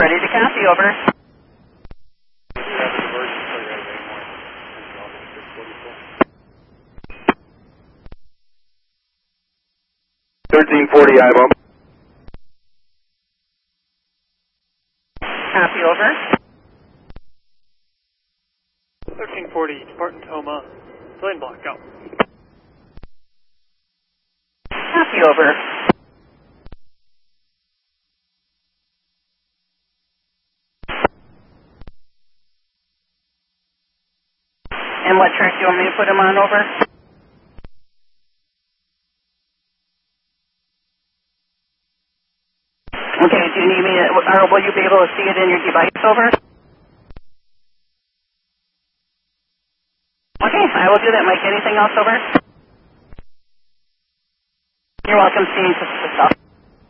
Ready to copy, over. Traffic emergency right away. 1340 IMO. Copy, over. 1340, Spartan Toma, lane block, go. Copy, over. And what track do you want me to put him on, over? Okay, do you need me to, or will you be able to see it in your device, over? Okay, I will do that, Mike. Anything else, over? You're welcome, seeing stuff.